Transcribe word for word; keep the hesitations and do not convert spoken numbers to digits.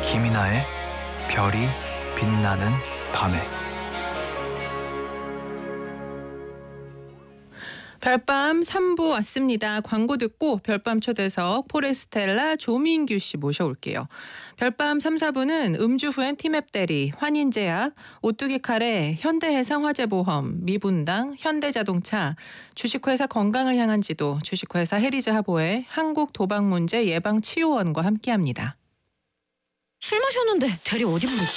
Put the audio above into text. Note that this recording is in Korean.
김이나의 별이 빛나는 밤에. 별밤 삼 부 왔습니다. 광고 듣고 별밤 초대석 포레스텔라 조민규 씨 모셔올게요. 별밤 삼, 사 부는 음주 후엔 티맵 대리, 환인제약, 오뚜기 카레, 현대해상화재보험, 미분당, 현대자동차, 주식회사 건강을 향한 지도, 주식회사 해리즈 하보의 한국도박문제 예방치유원과 함께합니다. 술 마셨는데 대리 어디 부르지?